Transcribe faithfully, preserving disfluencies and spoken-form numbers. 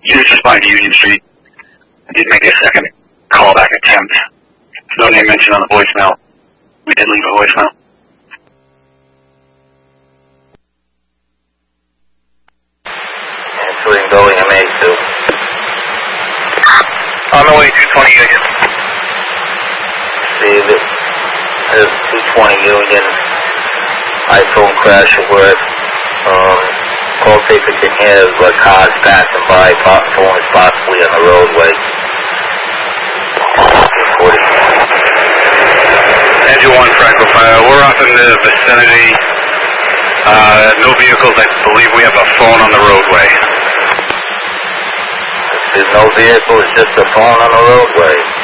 He was just by Union Street. I did make a second callback attempt. No name mentioned on the voicemail. We did leave a voicemail. Answering going M A two. On the way, two twenty Union. See, there's two twenty Union. iPhone crash alert. Um, call taker can hear the cars passing by, phone is possibly on the roadway. Engine one, Franco Fire. We're up in the vicinity. Uh, no vehicles. I believe we have a phone on the roadway. There's no vehicles, just a phone on the roadway.